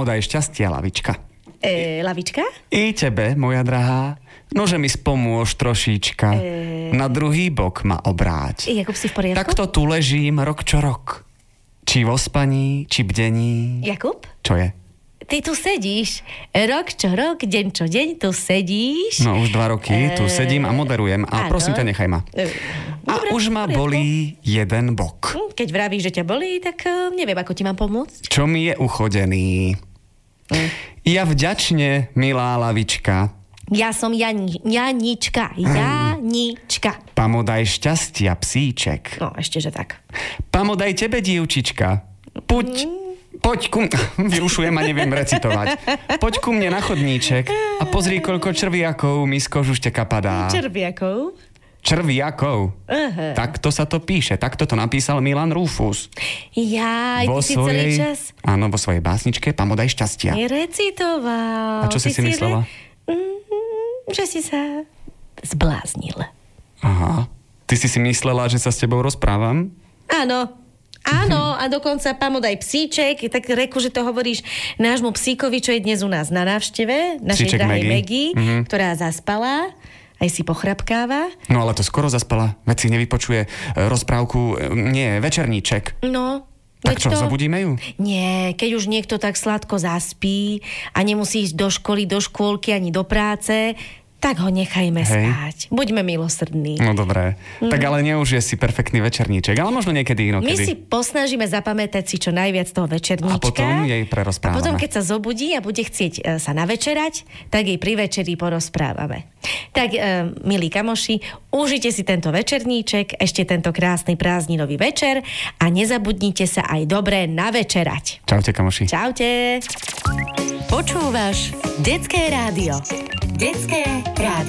Pamodaj šťastia, lavička. Lavička? I tebe, moja drahá. Nože mi spomôž trošička. Na druhý bok ma obráť. Jakub, si v poriadku? Takto tu ležím rok čo rok. Či vo spaní, či bdení. Jakub? Čo je? Ty tu sedíš. Rok čo rok, deň čo deň tu sedíš. No už 2 roky tu sedím a moderujem. A áno. prosím ťa, nechaj ma. Dobre, A už ma bolí jeden bok. Keď vravíš, že ťa bolí, tak neviem, ako ti mám pomôcť. Čo mi je uchodený? Ja vďačne, milá lavička. Ja som Janička. Janička. Pamodaj šťastia, psíček. No, ešte, že tak. Pamodaj tebe, dievčička. Poď ku... Vyrušujem a neviem recitovať. Poď ku mne na chodníček a pozri, koľko červiakov mi z kožušteka padá. Červiakov? Červiakov. Takto sa to píše. Takto to napísal Milan Rufus. Jaj, ty si celý čas... Áno, vo svojej básničke Pamodaj šťastia. Recitoval. A čo si myslela? Že si sa zbláznil. Aha. Ty si myslela, že sa s tebou rozprávam? Áno, a dokonca Pamodaj psíček, tak reku, že to hovoríš nášmu psíkovi, čo je dnes u nás na návšteve, našej drahej Maggie, ktorá zaspala, aj si pochrapkáva. No ale to skoro zaspala, veď si nevypočuje rozprávku, nie, večerníček. No. Tak čo, zobudíme ju? Nie, keď už niekto tak sladko zaspí a nemusí ísť do školy, do škôlky ani do práce, tak ho nechajme spať. Buďme milosrdní. No dobré. Tak ale neužije si perfektný večerníček, ale možno niekedy inokedy. My si posnažíme zapamätať si čo najviac toho večerníčka. A potom jej prerozprávame. A potom, keď sa zobudí a bude chcieť sa navečerať, tak jej pri večeri porozprávame. Tak, milí kamoši, užite si tento večerníček, ešte tento krásny prázdninový večer a nezabudnite sa aj dobre navečerať. Čaute, kamoši. Čaute. Počúvaš Detské rádio. Detské rádio.